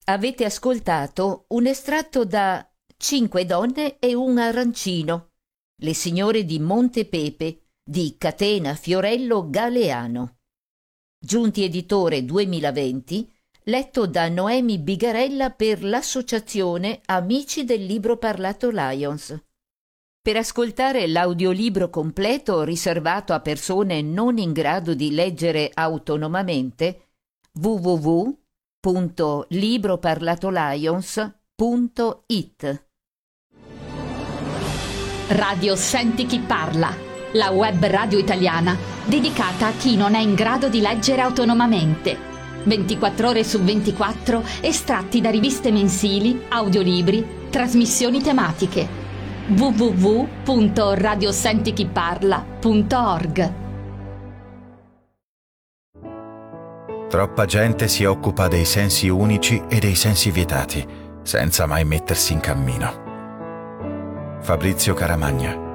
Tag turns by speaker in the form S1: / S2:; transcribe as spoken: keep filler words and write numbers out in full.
S1: Avete ascoltato un estratto da Cinque donne e un arancino, Le signore di Montepepe di Catena Fiorello Galeano. Giunti editore duemilaventi, letto da Noemi Bigarella per l'associazione Amici del Libro Parlato Lions. Per ascoltare l'audiolibro completo riservato a persone non in grado di leggere autonomamente, w w w punto libroparlatolions punto it.
S2: Radio Senti chi parla, la web radio italiana dedicata a chi non è in grado di leggere autonomamente. ventiquattro ore su ventiquattro estratti da riviste mensili, audiolibri, trasmissioni tematiche. w w w punto radiosentichiparla punto org.
S3: Troppa gente si occupa dei sensi unici e dei sensi vietati, senza mai mettersi in cammino. Fabrizio Caramagna.